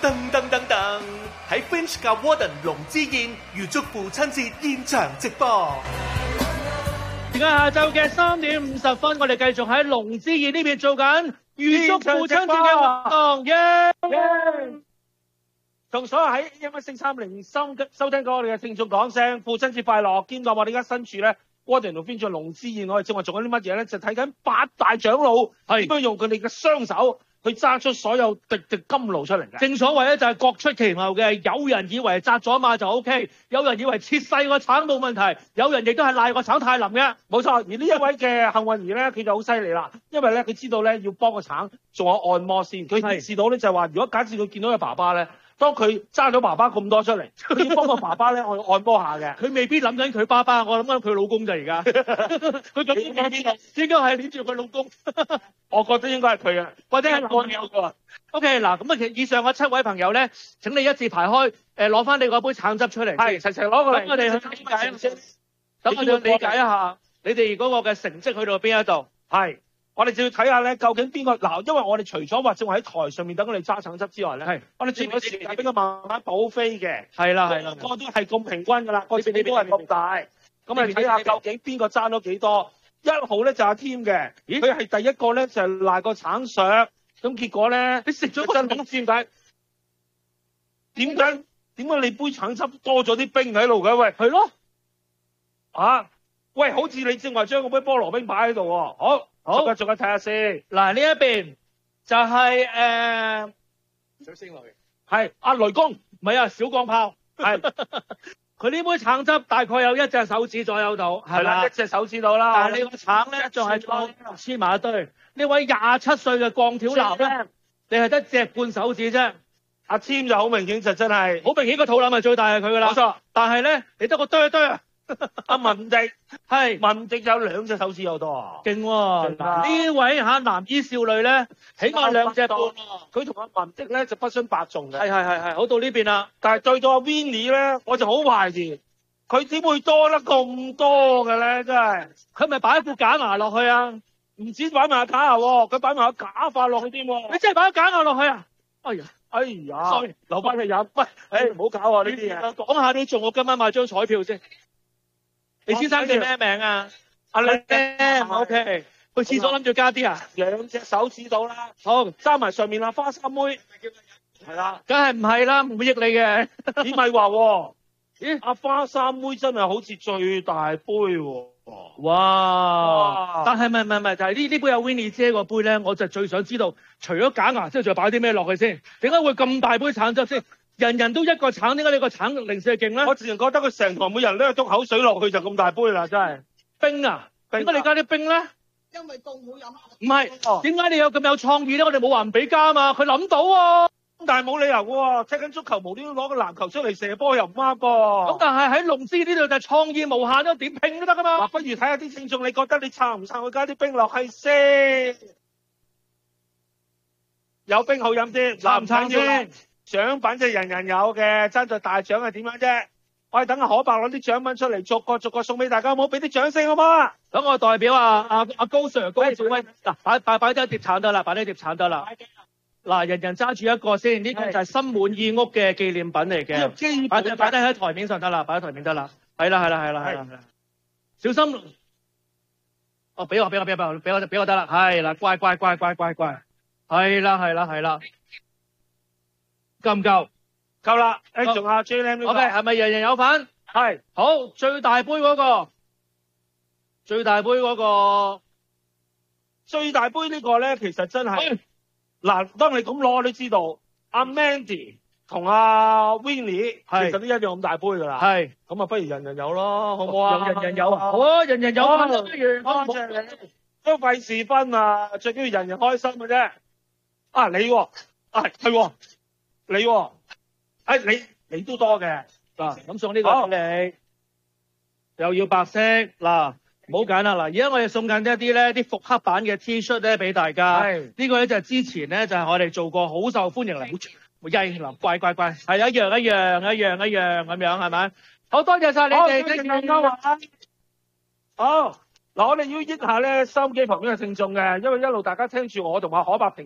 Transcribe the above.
噔噔噔噔，喺 Finch 及 Warden 龍之燕預祝父親節現場直播。 而家下晝嘅3點50分，我哋繼續喺龍之燕呢邊做緊預祝父親節嘅活動，耶！ 同所有喺AM143收聽過我哋嘅聽眾講聲父親節快樂。兼過我哋而家身處咧，Warden 同 Finch 龍之燕，我哋正話做緊啲乜嘢咧？就睇緊8大長老點樣用佢哋嘅雙手去揸出所有滴甘露出嚟嘅。 正所謂咧就係各出奇謀嘅，有人以為摘咗馬就 OK， 有人以為切細個橙冇問題，有人亦都係賴個橙太腍嘅。 冇錯，而呢一位嘅幸運兒咧，佢就好犀利啦，因為咧佢知道咧要幫個橙做下按摩先。佢意識到咧就係話，如果假設佢見到個爸爸咧，當佢揸咗爸爸咁多出嚟，佢要幫個爸爸咧去按摩下嘅。 佢未必諗緊佢爸爸，我諗緊佢老公咋而家。佢咁應該係捏住佢老公。 我覺得應該係佢啊，或者係個有個。 OK， 嗱咁啊，以上嘅7位朋友咧，請你一字排開，攞翻你嗰杯橙汁出嚟。 係，齊攞過嚟。 等我哋去理解先。等我哋理解一下，你哋嗰個嘅成績去到邊一度？ 係。我哋就要睇下咧，究竟邊個嗱？因為我哋除咗話正話喺台上面等我哋揸橙汁之外咧，係我哋仲有時間俾佢慢慢補飛嘅。 係啦， 個都係咁平均㗎啦，個你都係咁大。咁我哋睇下究竟邊個爭咗幾多？1號咧就阿 Tim 嘅，佢係第一個咧就係賴個橙削，咁結果咧你食咗真唔知點解？點解你杯橙汁多咗啲冰喺度嘅？喂， 係咯， 喂，好似你正話將嗰杯菠蘿冰擺喺度喎，好，逐個睇下先。 嗱，呢一邊就係水星雷， 係阿雷公， 唔係啊，小鋼炮， 係佢呢杯橙汁大概有1隻手指左右度，係啦， 1隻手指到啦。 但係呢個橙咧仲係黐埋一堆。呢位27歲嘅鋼條男咧，你係得隻半手指啫。 阿 Tim 就好明顯就真係， 好明顯個肚腩係最大係佢噶啦。 冇錯， 但係咧你得個堆啊。 阿文迪有2隻手指有多啊， 勁喎！呢位男醫少女咧，起碼2隻半。 佢同阿文迪咧就不相伯仲嘅。 係，好到呢邊啦。 但係對到阿 Winnie 咧，我就好懷疑佢點會多得咁多嘅咧？真係， 佢咪擺一副假牙落去啊？ 唔止擺埋假牙喎，佢擺埋個假髮落去添喎。 你真係擺咗假牙落去啊？ 哎呀，sorry，留翻去飲。喂，唔好搞啊呢啲嘢。 講下啲做，我今晚買張彩票先。你先生叫咩名啊？ 阿靚 ，OK。去廁所諗住加啲啊 ？2隻手指到啦。 好， 揸埋上面啦，花生妹。係啦， 梗係唔係啦，唔會益你嘅。 你咪話喎，咦？阿花生妹真係好似最大杯喎。 哇！但係唔係，就係呢杯有 Winnie 姐個杯咧，我就最想知道，除咗假牙之後，仲擺啲咩落去先？點解會咁大杯橙汁先？人人都一個橙，點解你個橙零舍勁咧？ 我自然覺得佢成台每人都係篤口水落去就咁大杯啦，真係。 冰啊？點解你加啲冰咧？ 因為凍好飲。 唔係，點解你有咁有創意咧？我哋冇話唔俾加啊嘛，佢諗到喎。 但係冇理由喎，踢緊足球無端端攞個籃球出嚟射波又唔啱噃。 咁但係喺龍之呢度就係創意無限咯，點拼都得噶嘛。 嗱，不如睇下啲聽眾，你覺得你撐唔撐佢加啲冰落去先？有冰好飲啲， 撐唔撐先？ 獎品就人人有嘅，爭在大獎係點樣啫？我哋等阿可伯攞啲獎品出嚟，逐個送俾大家，好唔好？俾啲掌聲好唔好啊？ 等我代表阿高 Sir 高少威嗱，擺低一碟橙得啦，擺低一碟橙得啦。嗱，人人揸住一個先，呢個就係心滿意屋嘅紀念品嚟嘅，擺低喺台面上得啦，擺喺台面得啦。係啦，小心。哦，俾我得啦，係啦，乖。係啦。夠唔夠？ 夠啦，仲有 JLM 呢個。 OK， 係咪人人有份？ 係。 好，最大杯嗰個咧，其實真係嗱，當你咁攞，你知道阿 Mandy 同阿 Winnie 其實都一樣咁大杯噶啦。係。咁啊，不如人人有咯，好唔好啊？ 人人有啊。好啊，人人有份不如。 多謝你。都費事分啊，最緊要人人開心嘅啫。啊，你喎，係你喎，你都多嘅嗱，咁送呢個俾你，又要白色嗱，唔好揀啦嗱，而家我哋送緊一啲咧啲復刻版嘅 T 恤咧俾大家，呢個咧就係之前咧就係我哋做過好受歡迎嚟，好曳嗱，乖，係一樣咁樣係咪？好多謝晒你哋， 好嗱，我哋要益下咧收音機旁邊嘅聽眾嘅，因為一路大家聽住我同阿可伯平。